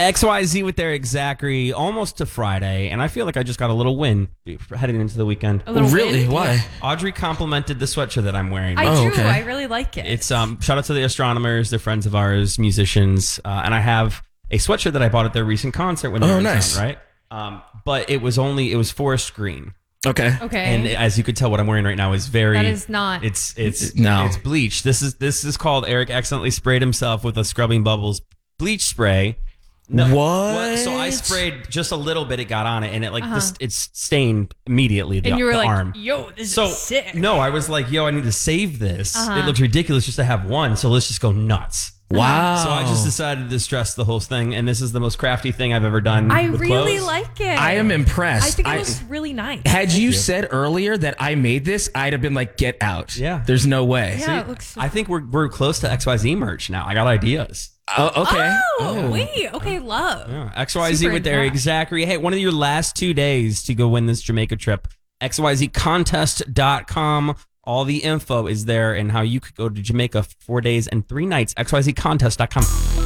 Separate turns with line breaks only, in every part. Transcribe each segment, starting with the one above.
XYZ with Eric Zachary almost to Friday, and I feel like I just got a little win heading into the weekend.
Really?
Win?
Why?
Audrey complimented the sweatshirt that I'm wearing.
I do.
okay.
I really like it.
It's shout out to the Astronomers, they're friends of ours, musicians, and I have a sweatshirt that I bought at their recent concert when they were in
nice.
town, right? But it was forest green.
Okay.
okay.
And as you could tell, what I'm wearing right now is very.
That is not.
It's
No.
It's bleach. This is called Eric accidentally sprayed himself with a Scrubbing Bubbles bleach spray.
What?
Well, so I sprayed just a little bit. It got on it, and it it's stained immediately.
and you were
the
like,
arm.
yo, this
So
is sick.
no, I was like, yo, I need to save this. It looks ridiculous just to have one. So let's just go nuts.
Wow.
So I just decided to stress the whole thing, and this is the most crafty thing I've ever done.
I
with
really
clothes.
like it.
I am impressed.
I think it looks really nice.
Had you said earlier that I made this, I'd have been like, get out.
Yeah.
There's no way.
Yeah, it looks.
I think we're close to XYZ merch now. I got ideas.
Oh, okay.
Oh, wait. Okay, love.
Yeah. XYZ
Super
with Eric
impressed.
Zachary. Hey, one of your last 2 days to go win this Jamaica trip. XYZcontest.com. All the info is there and how you could go to Jamaica 4 days and 3 nights. XYZcontest.com.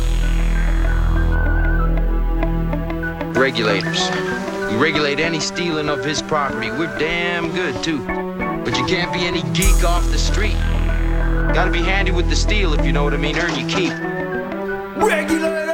Regulators. We regulate any stealing of his property. We're damn good, too. But you can't be any geek off the street. Gotta be handy with the steel, if you know what I mean. Earn your keep. Regulators!